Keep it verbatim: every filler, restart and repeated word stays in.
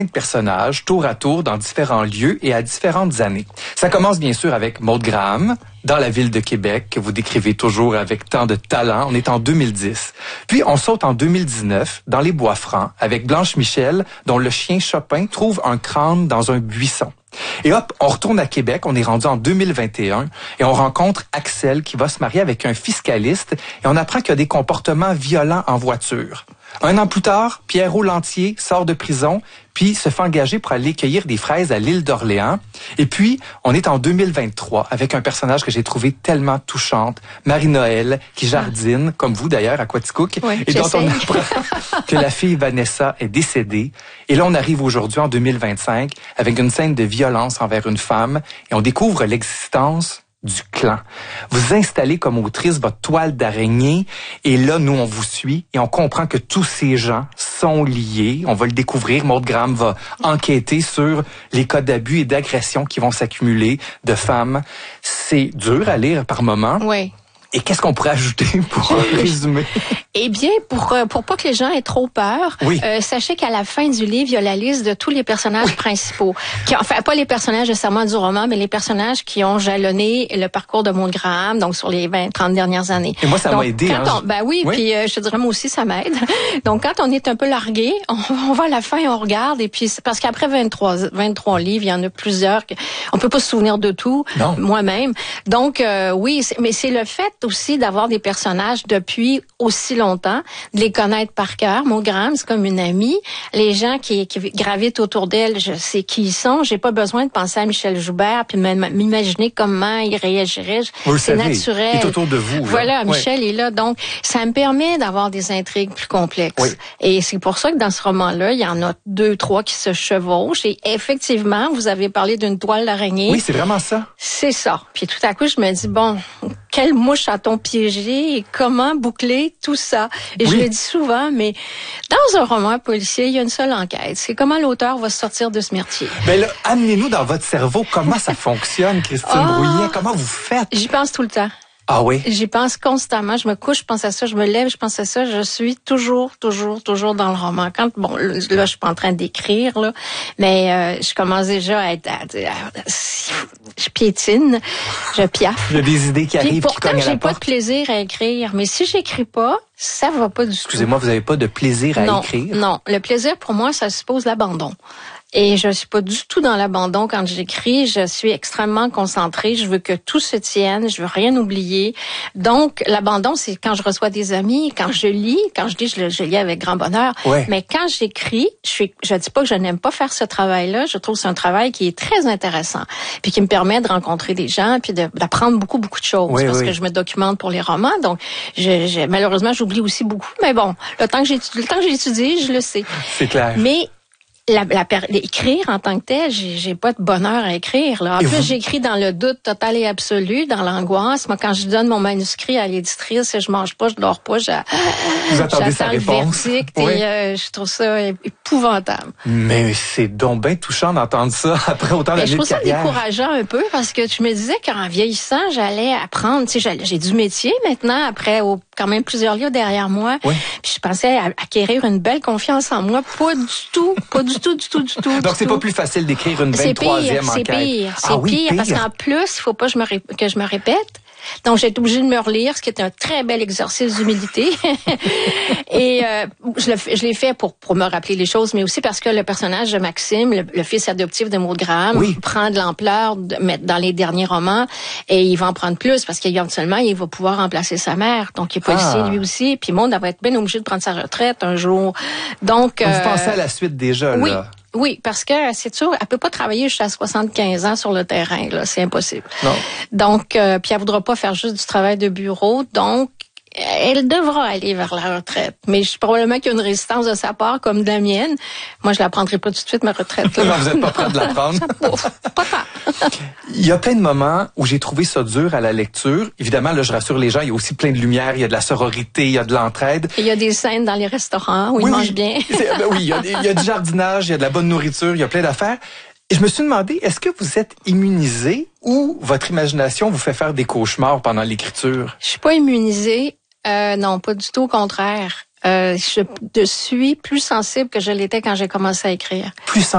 personnages, tour à tour, dans différents lieux et à différentes années. Ça commence bien sûr avec Maude Graham, dans la ville de Québec, que vous décrivez toujours avec tant de talent. On est en deux mille dix. Puis on saute en deux mille dix-neuf, dans les Bois-Francs, avec Blanche Michel, dont le chien Chopin trouve un crâne dans un buisson. Et hop, on retourne à Québec, on est rendu en deux mille vingt et un, et on rencontre Axel qui va se marier avec un fiscaliste, et on apprend qu'il a des comportements violents en voiture. Un an plus tard, Pierrot Lantier sort de prison, puis se fait engager pour aller cueillir des fraises à l'île d'Orléans. Et puis, on est en deux mille vingt-trois avec un personnage que j'ai trouvé tellement touchante, Marie-Noël, qui jardine, ah. comme vous d'ailleurs, à Quaticook, oui, et dont on apprend que la fille Vanessa est décédée. Et là, on arrive aujourd'hui en deux mille vingt-cinq avec une scène de violence envers une femme, et on découvre l'existence du clan. Vous installez comme autrice votre toile d'araignée et là, nous, on vous suit et on comprend que tous ces gens sont liés. On va le découvrir. Maude Graham va enquêter sur les cas d'abus et d'agression qui vont s'accumuler de femmes. C'est dur à lire par moments. Oui. Et qu'est-ce qu'on pourrait ajouter pour résumer? Eh bien, pour pour pas que les gens aient trop peur, oui. euh, sachez qu'à la fin du livre, il y a la liste de tous les personnages oui. principaux. Qui, enfin, pas les personnages nécessairement du roman, mais les personnages qui ont jalonné le parcours de Maude Graham, donc sur les vingt, trente dernières années. Et moi, ça m'a aidé. Quand hein, on, ben oui, oui. puis euh, je te dirais, moi aussi, ça m'aide. Donc, quand on est un peu largué, on, on va à la fin et on regarde. Et puis, parce qu'après vingt-trois, vingt-trois livres, il y en a plusieurs. Que, on peut pas se souvenir de tout, non. moi-même. Donc, euh, oui, c'est, mais c'est le fait aussi d'avoir des personnages depuis aussi longtemps, de les connaître par cœur. Maude Graham, c'est comme une amie. Les gens qui, qui gravitent autour d'elle, je sais qui ils sont. J'ai pas besoin de penser à Michel Joubert puis m'imaginer comment il réagirait. Vous c'est savez, naturel. Il est autour de vous. Voilà, là. Michel oui. est là. Donc, ça me permet d'avoir des intrigues plus complexes. Oui. Et c'est pour ça que dans ce roman-là, il y en a deux, trois qui se chevauchent. Et effectivement, vous avez parlé d'une toile d'araignée. Oui, c'est vraiment ça. C'est ça. Puis tout à coup, je me dis, bon, quelle mouche a-t-on piégé et comment boucler tout ça? Et oui. je le dis souvent, mais dans un roman policier, il y a une seule enquête. C'est comment l'auteur va sortir de ce merdier. Ben là, amenez-nous dans votre cerveau comment ça fonctionne, Christine oh, Brouillet. Comment vous faites? J'y pense tout le temps. Ah oui? J'y pense constamment. Je me couche, je pense à ça. Je me lève, je pense à ça. Je suis toujours, toujours, toujours dans le roman. Quand, bon, là, je suis pas en train d'écrire, là, mais euh, je commence déjà à être... À, à, à, je piétine, je piaffe. Il y a des idées qui arrivent, puis pourtant, qui cognent à la j'ai pas porte. de plaisir à écrire. Mais si j'écris pas, ça va pas du tout. Excusez-moi, vous avez pas de plaisir à non, écrire? Non, le plaisir, pour moi, ça suppose l'abandon. Et je suis pas du tout dans l'abandon quand j'écris. Je suis extrêmement concentrée. Je veux que tout se tienne. Je veux rien oublier. Donc, l'abandon, c'est quand je reçois des amis, quand je lis. Quand je lis, je, je lis avec grand bonheur. Ouais. Mais quand j'écris, je suis, je dis pas que je n'aime pas faire ce travail-là. Je trouve que c'est un travail qui est très intéressant. Puis qui me permet de rencontrer des gens puis de, d'apprendre beaucoup, beaucoup de choses. Oui, parce oui. que je me documente pour les romans. Donc, je, je, malheureusement, j'oublie aussi beaucoup. Mais bon, le temps que j'ai, le temps que j'ai étudié, je le sais. C'est clair. Mais, La, la, écrire en tant que tel, j'ai, j'ai pas de bonheur à écrire. Là. En et plus, vous... j'écris dans le doute total et absolu, dans l'angoisse. Moi, quand je donne mon manuscrit à l'éditrice, je mange pas, je dors pas, je, vous attendez sa j'attends réponse. le verdict oui. et euh, je trouve ça épouvantable. Mais c'est donc bien touchant d'entendre ça après autant d'années de carrière. Je trouve ça décourageant un peu parce que je me disais qu'en vieillissant, j'allais apprendre. Tu sais, j'ai du métier maintenant après au, quand même plusieurs livres derrière moi. Oui. Puis je pensais à acquérir une belle confiance en moi. Pas du tout, pas du tout, du tout, du tout. Donc, c'est tout. pas plus facile d'écrire une vingt-troisième enquête. C'est pire, c'est ah, oui, pire, pire, parce qu'en plus, il faut pas que je me, ré- que je me répète. Donc, j'ai été obligée de me relire, ce qui est un très bel exercice d'humilité. Et euh, je, le, je l'ai fait pour, pour me rappeler les choses, mais aussi parce que le personnage de Maxime, le, le fils adoptif de Maude Graham, oui. prend de l'ampleur de, dans les derniers romans et il va en prendre plus parce qu'éventuellement, il va pouvoir remplacer sa mère. Donc, il est policier ah. lui aussi. Puis Maude va être bien obligé de prendre sa retraite un jour. Donc, Donc euh, vous pensez à la suite déjà, oui. là? Oui, parce que c'est sûr, elle peut pas travailler jusqu'à soixante-quinze ans sur le terrain, là, c'est impossible. Non. Donc, euh, puis elle voudra pas faire juste du travail de bureau, donc elle devra aller vers la retraite. Mais je, probablement qu'il y a une résistance de sa part, comme de la mienne. Moi, je la prendrai pas tout de suite, ma retraite. Là. Non, vous êtes pas prête de la prendre. Pas tant. Il y a plein de moments où j'ai trouvé ça dur à la lecture. Évidemment, là, je rassure les gens, il y a aussi plein de lumière, il y a de la sororité, il y a de l'entraide. Et il y a des scènes dans les restaurants où oui, ils oui. mangent bien. Ben oui, il y, a, il y a du jardinage, il y a de la bonne nourriture, il y a plein d'affaires. Et je me suis demandé, est-ce que vous êtes immunisé ou votre imagination vous fait faire des cauchemars pendant l'écriture? Je suis pas immunisée. Euh, non, pas du tout, au contraire. Euh, je, je suis plus sensible que je l'étais quand j'ai commencé à écrire. Plus sensible.